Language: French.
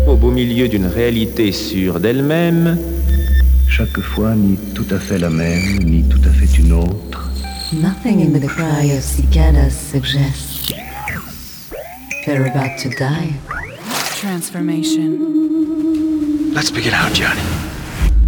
au beau milieu d'une réalité sûre d'elle-même. Chaque fois ni tout à fait la même, ni tout à fait une autre. Nothing in the cry of cicadas suggests they're about to die. Transformation. Let's begin our journey.